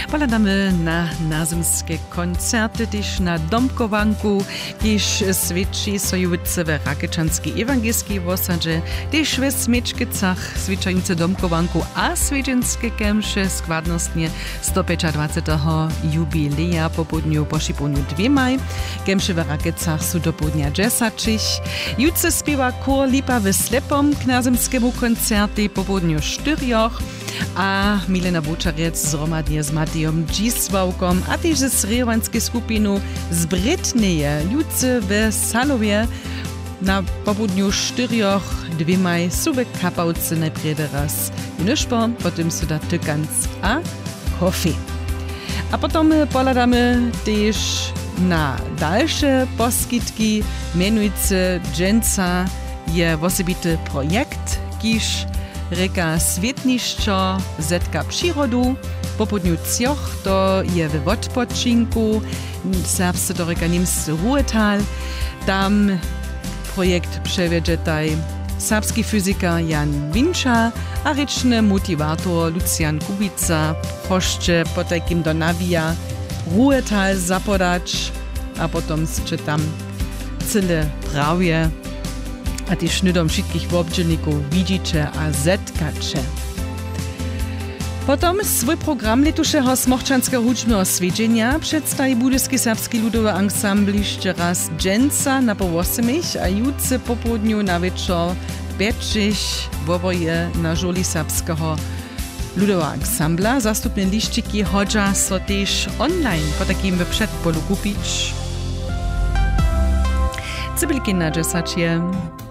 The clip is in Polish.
Poladamy na nazymskie koncerty, też na domkowanku, gdyż świeci sojujące w Rakečanskiej Ewangelskiej wosadzie, też w Smečkicach zwyczajnice domkowanku a swiedzienskie kemsze składnostnie 125. jubileja po południu po szybuniu 2 maj. Kemsze w Rakečach są do południa 10. Jutce śpiewa kor Lipa w Slepom k nazymskiemu koncerty po południu 4. A Milena Bučarec zromadnie z Matejom Dzisławkom, a też z srejowanskiej skupinu z Brytnieje, jutce w Salowie na południu 4. 2 maj są w Kapałce najpierw raz Nyszpo, potem są da tykanc a kofi. A potom poladamy też na dalsze poskitki, mianujcy Dżęca je osobity projekt, kiż reka Swietniszczo zetka przyrodu, po południu cioch to je w odpoczynku, serbscy to reka Niemscy Ruhetal, tam projekt przewiedzie taj serbski fizyka Jan Wincza, a ryczny motivator Lucian Kubica proszcze po takim do Navia Ruhetal zapodać, a potom czytam cyle prawie, a też nudom wszystkich obdzielników widzicie a zetkacie. Potom swój program letuszego smochczanskiego hudźbnego swiedzenia przedstawi budyski serbski ludowy ansambl jeszcze raz Dżęca na po 8, a jutce po południu na wieczór 5 woboje na żoli serbskiego ludowego ansambla. Zastupne liściki chodźa so też online po takim przedpolu kupić. Cybelki na 10.